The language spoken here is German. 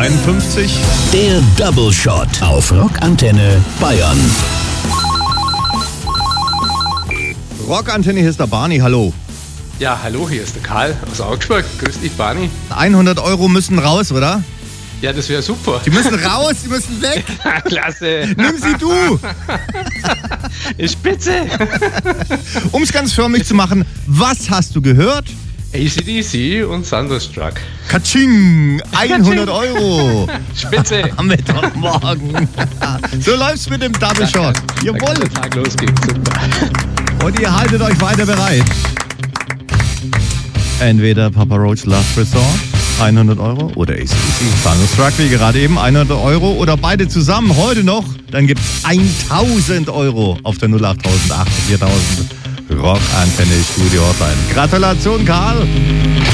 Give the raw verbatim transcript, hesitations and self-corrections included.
einundfünfzig. Der Double Shot auf Rockantenne Bayern. Rockantenne, hier ist der Barney, hallo. Ja, hallo, hier ist der Karl aus Augsburg. Grüß dich, Barney. hundert Euro müssen raus, oder? Ja, das wäre super. Die müssen raus, die müssen weg. Klasse. Nimm sie du. Ist spitze. Um es ganz förmlich zu machen, was hast du gehört? A C D C und Thunderstruck. Katsching, hundert Euro. Spitze. Am Mittwochmorgen. So läuft's mit dem Double Shot. Da kann der Tag losgehen. Super. Und ihr haltet euch weiter bereit. Entweder Papa Roach Last Resort, hundert Euro, oder A C D C Thunderstruck, wie gerade eben, hundert Euro, oder beide zusammen heute noch, dann gibt's tausend Euro auf der null acht acht viertausend Rockantenne Studio Hotline. Gratulation, Karl!